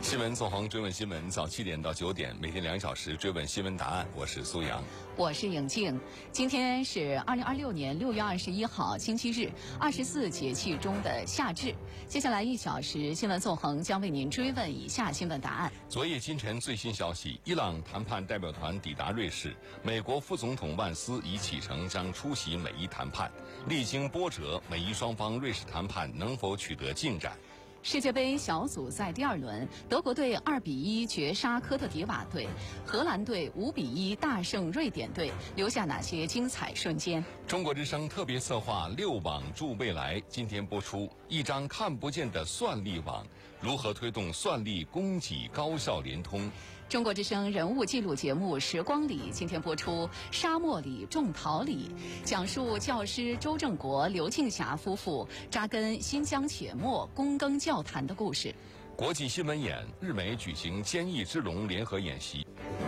新闻纵横追问新闻，早7点到9点，每天2小时追问新闻答案。我是苏阳， 我是颖静。今天是2026年6月21号，星期日，24节气中的夏至。接下来1小时，新闻纵横将为您追问以下新闻答案。 昨夜今晨最新消息，伊朗谈判代表团抵达瑞士，美国副总统万斯已启程将出席美伊谈判。历经波折，美伊双方瑞士谈判能否取得进展？ 世界杯小组赛第2轮，德国队2比1绝杀科特迪瓦队，荷兰队5比1大胜瑞典队，留下哪些精彩瞬间？ 中国之声特别策划6网助未来，今天播出一张看不见的算力网，如何推动算力供给高效联通？ 中国之声人物记录节目《时光里》今天播出沙漠里种桃李，讲述教师周正国、刘庆霞夫妇扎根新疆且末躬耕教坛的故事。 国际新闻眼，日美举行坚毅之龙联合演习。